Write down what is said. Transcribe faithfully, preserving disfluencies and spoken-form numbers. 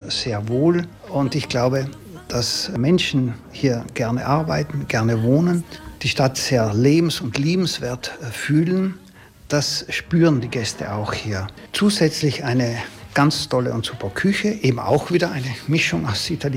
sehr wohl und ich glaube, dass Menschen hier gerne arbeiten, gerne wohnen, die Stadt sehr lebens- und liebenswert fühlen. Das spüren die Gäste auch hier. Zusätzlich eine ganz tolle und super Küche, eben auch wieder eine Mischung aus Italien